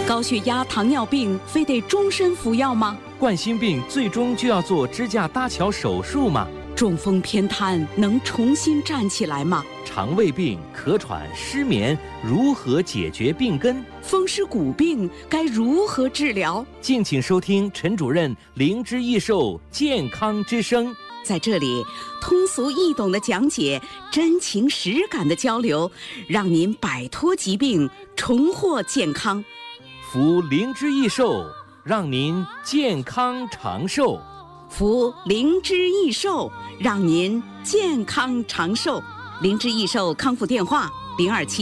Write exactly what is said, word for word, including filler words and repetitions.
高血压、糖尿病非得终身服药吗？ 冠心病最终就要做支架搭桥手术吗？ 中风偏瘫能重新站起来吗？ 肠胃病、咳喘、失眠如何解决病根？ 风湿骨病该如何治疗？ 敬请收听陈主任灵芝益寿健康之声。 在这里，通俗易懂的讲解，真情实感的交流，让您摆脱疾病，重获健康。 服灵芝益寿，让您健康长寿。 服灵芝益寿，让您健康长寿。灵芝益寿康复电话：零二七。